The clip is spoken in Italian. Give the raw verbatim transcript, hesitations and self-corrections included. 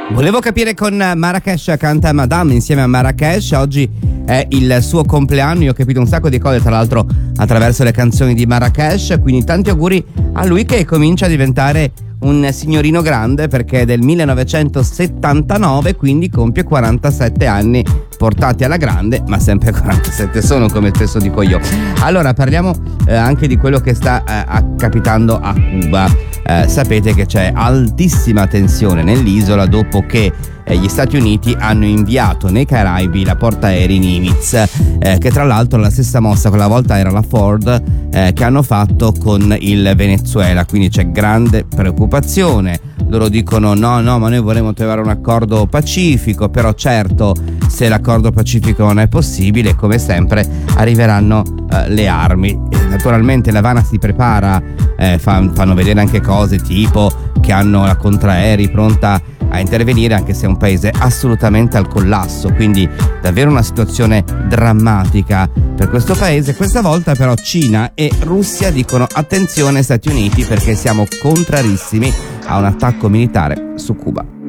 Volevo capire con Marrakesh, canta Madame insieme a Marrakesh. Oggi è il suo compleanno, io ho capito un sacco di cose tra l'altro attraverso le canzoni di Marrakesh, quindi tanti auguri a lui che comincia a diventare un signorino grande, perché è del millenovecentosettantanove, quindi compie quarantasette anni portati alla grande, ma sempre quarantasette sono, come spesso dico io. Allora parliamo eh, anche di quello che sta eh, capitando a Cuba. Eh, sapete che c'è altissima tensione nell'isola dopo che eh, gli Stati Uniti hanno inviato nei Caraibi la portaerei Nimitz, eh, che tra l'altro è la stessa mossa, quella volta era la Ford, eh, che hanno fatto con il Venezuela, quindi c'è grande preoccupazione. Loro dicono no no ma noi vorremmo trovare un accordo pacifico, però certo se l'accordo pacifico non è possibile, come sempre arriveranno eh, le armi. E naturalmente l'Havana si prepara, eh, fan, fanno vedere anche cose tipo che hanno la contraerei pronta a intervenire, anche se è un paese assolutamente al collasso, quindi davvero una situazione drammatica per questo paese. Questa volta però Cina e Russia dicono attenzione Stati Uniti, perché siamo contrarissimi a un attacco militare su Cuba.